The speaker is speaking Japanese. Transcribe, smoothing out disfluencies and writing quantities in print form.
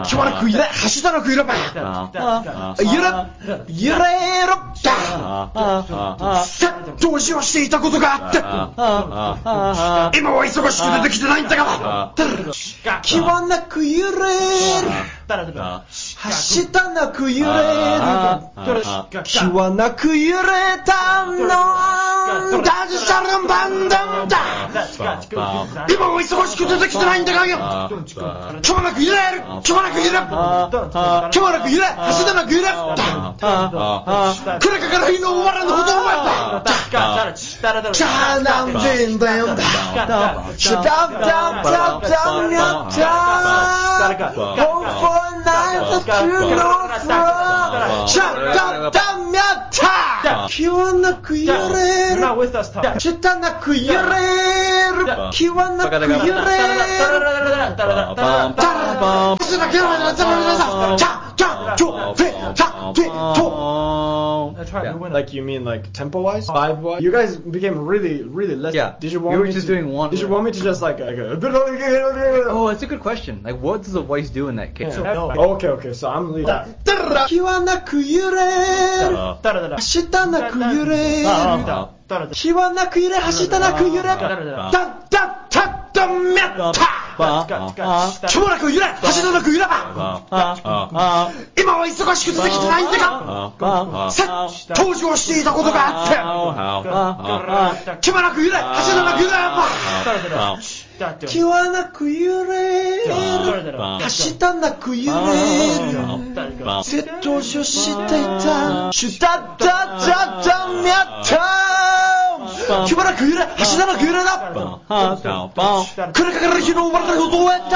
しばらく揺れ、しばらく揺れば揺れろさっ投資をしていたことがあって今は忙しく出てきてないんだが気はなく揺れるはしたなく揺れる気はなく揺れたのダジシャルンバンダンだ今は忙しく出てきてないんだがよ気はなく揺れる気はなく揺れる気はなく揺れはしたなく揺れるこれから日の終わらぬほどお前だチャーナンデンデンだシャダブダブダブダブヤッター Hope for a night that you know from Shut up, damn ya! 気はなく揺れるちったなく揺れる気はなく揺れる Like you mean like tempo wise, vibe wise? You guys became really less. Yeah. Did you want me just to, doing one. Did you want me to just like Oh, it's a good question. Like, what does the voice do in that case? Okay. So I'm leaving. 気はなく揺れるはしたなく揺れる気はなく揺れはしたなく揺れだだだめった気もなく揺れはしたなく揺れば今は忙しく出てきてないんだがさっ登場していたことがあって気もなく揺れはしたなく揺れば気はなく揺れるはしたなく揺れる窃盗ししていたシュタッタッタッタミャッタ気はなく揺れはしたなく揺れだこれから日の終わりのことをやった